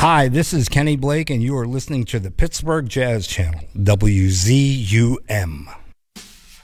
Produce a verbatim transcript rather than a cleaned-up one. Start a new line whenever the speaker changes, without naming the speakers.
Hi, this is Kenny Blake, and you are listening to the Pittsburgh Jazz Channel, W Z U M.